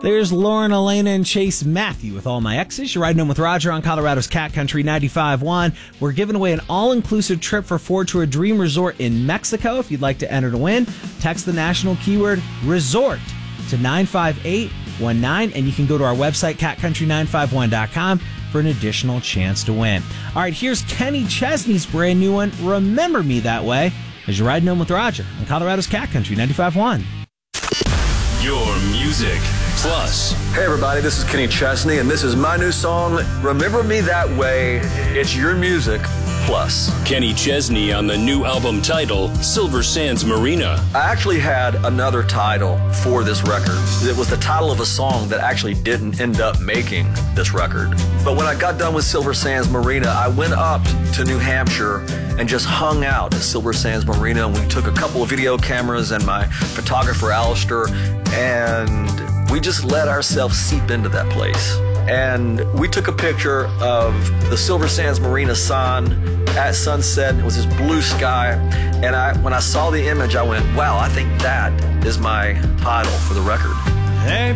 There's Lauren, Elena, and Chase Matthew with All My Exes. You're riding home with Roger on Colorado's Cat Country 95.1. We're giving away an all-inclusive trip for 4 to a dream resort in Mexico. If you'd like to enter to win, text the national keyword resort to 95819, and you can go to our website, catcountry951.com, for an additional chance to win. All right, here's Kenny Chesney's brand new one, Remember Me That Way, as you're riding home with Roger on Colorado's Cat Country 95.1. Your music plus. Hey everybody, this is Kenny Chesney, and this is my new song, Remember Me That Way. It's your music plus. Kenny Chesney on the new album title, Silver Sands Marina. I actually had another title for this record. It was the title of a song that actually didn't end up making this record. But when I got done with Silver Sands Marina, I went up to New Hampshire and just hung out at Silver Sands Marina, and we took a couple of video cameras and my photographer Alistair, and we just let ourselves seep into that place. And we took a picture of the Silver Sands Marina sign at sunset. It was this blue sky, and when I saw the image, I went, wow, I think that is my title for the record. Hey.